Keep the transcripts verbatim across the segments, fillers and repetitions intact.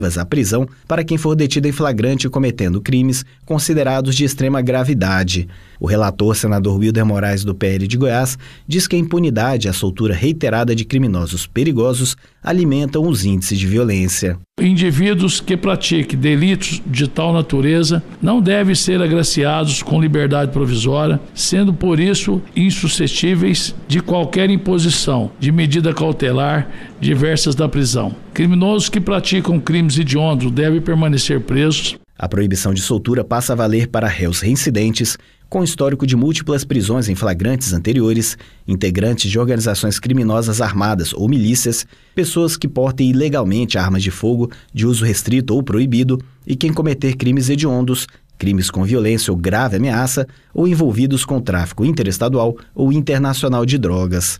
à prisão para quem for detido em flagrante cometendo crimes considerados de extrema gravidade. O relator, senador Wilder Moraes, do P L de Goiás, diz que a impunidade e a soltura reiterada de criminosos perigosos alimentam os índices de violência. Indivíduos que pratiquem delitos de tal natureza não devem ser agraciados com liberdade provisória, sendo por isso insuscetíveis de qualquer imposição de medida cautelar diversas da prisão. Criminosos que praticam crimes hediondos devem permanecer presos. A proibição de soltura passa a valer para réus reincidentes, com histórico de múltiplas prisões em flagrantes anteriores, integrantes de organizações criminosas armadas ou milícias, pessoas que portem ilegalmente armas de fogo de uso restrito ou proibido e quem cometer crimes hediondos, crimes com violência ou grave ameaça ou envolvidos com tráfico interestadual ou internacional de drogas.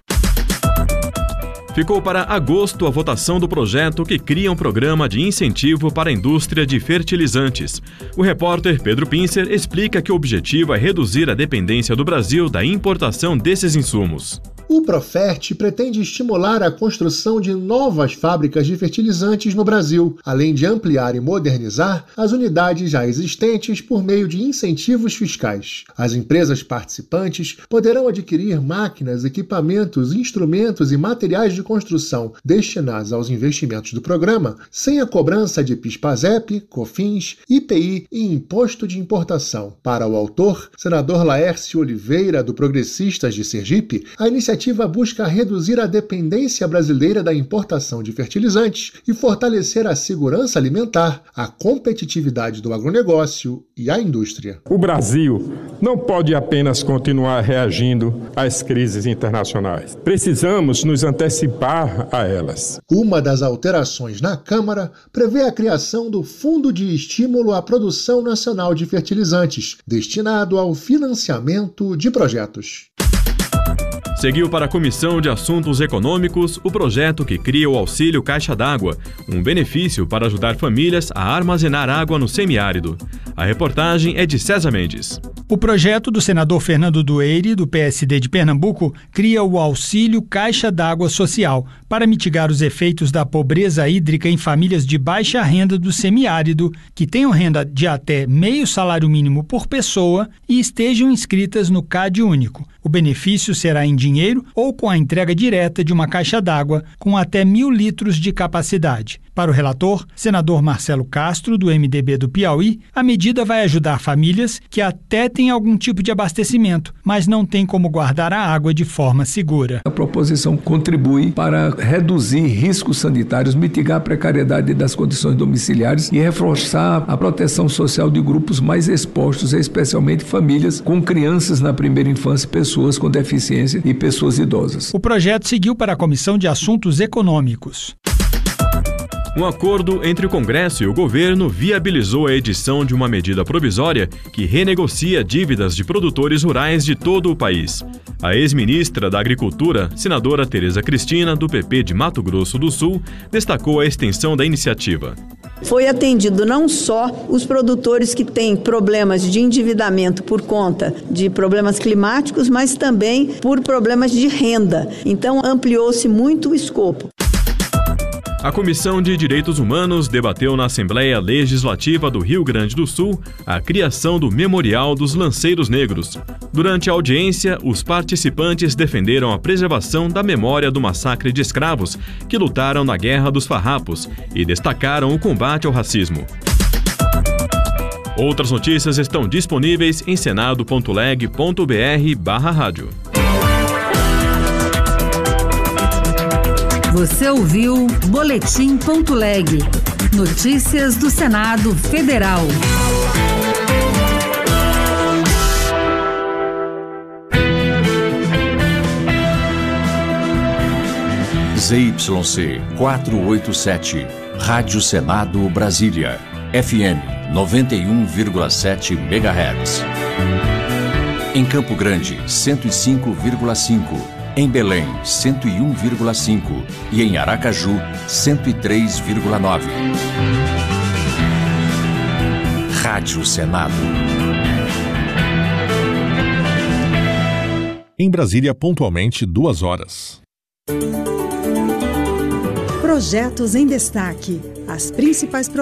Ficou para agosto a votação do projeto que cria um programa de incentivo para a indústria de fertilizantes. O repórter Pedro Pincer explica que o objetivo é reduzir a dependência do Brasil da importação desses insumos. O Profert pretende estimular a construção de novas fábricas de fertilizantes no Brasil, além de ampliar e modernizar as unidades já existentes por meio de incentivos fiscais. As empresas participantes poderão adquirir máquinas, equipamentos, instrumentos e materiais de construção destinados aos investimentos do programa, sem a cobrança de PIS/PASEP, COFINS, I P I e Imposto de Importação. Para o autor, senador Laércio Oliveira, do Progressistas de Sergipe, a iniciativa A iniciativa busca reduzir a dependência brasileira da importação de fertilizantes e fortalecer a segurança alimentar, a competitividade do agronegócio e a indústria. O Brasil não pode apenas continuar reagindo às crises internacionais. Precisamos nos antecipar a elas. Uma das alterações na Câmara prevê a criação do Fundo de Estímulo à Produção Nacional de Fertilizantes, destinado ao financiamento de projetos. Seguiu para a Comissão de Assuntos Econômicos o projeto que cria o Auxílio Caixa d'Água, um benefício para ajudar famílias a armazenar água no semiárido. A reportagem é de César Mendes. O projeto do senador Fernando Dueire, do P S D de Pernambuco, cria o Auxílio Caixa d'Água Social para mitigar os efeitos da pobreza hídrica em famílias de baixa renda do semiárido, que tenham renda de até meio salário mínimo por pessoa e estejam inscritas no C A D Único. O benefício será em dinheiro ou com a entrega direta de uma caixa d'água com até mil litros de capacidade. Para o relator, senador Marcelo Castro, do M D B do Piauí, a medida vai ajudar famílias que até têm algum tipo de abastecimento, mas não têm como guardar a água de forma segura. A proposição contribui para reduzir riscos sanitários, mitigar a precariedade das condições domiciliares e reforçar a proteção social de grupos mais expostos, especialmente famílias com crianças na primeira infância, pessoas com deficiência e pessoas idosas. O projeto seguiu para a Comissão de Assuntos Econômicos. Um acordo entre o Congresso e o governo viabilizou a edição de uma medida provisória que renegocia dívidas de produtores rurais de todo o país. A ex-ministra da Agricultura, senadora Tereza Cristina, do P P de Mato Grosso do Sul, destacou a extensão da iniciativa. Foi atendido não só os produtores que têm problemas de endividamento por conta de problemas climáticos, mas também por problemas de renda. Então, ampliou-se muito o escopo. A Comissão de Direitos Humanos debateu na Assembleia Legislativa do Rio Grande do Sul a criação do Memorial dos Lanceiros Negros. Durante a audiência, os participantes defenderam a preservação da memória do massacre de escravos que lutaram na Guerra dos Farrapos e destacaram o combate ao racismo. Outras notícias estão disponíveis em senado ponto leg ponto br barra rádio. Você ouviu Boletim ponto leg. Notícias do Senado Federal. Z Y C quatrocentos e oitenta e sete, Rádio Senado Brasília, F M noventa e um vírgula sete megahertz. Em Campo Grande, cento e cinco vírgula cinco. Em Belém, cento e um vírgula cinco e em Aracaju, cento e três vírgula nove. Rádio Senado. Em Brasília, pontualmente, duas horas. Projetos em destaque. As principais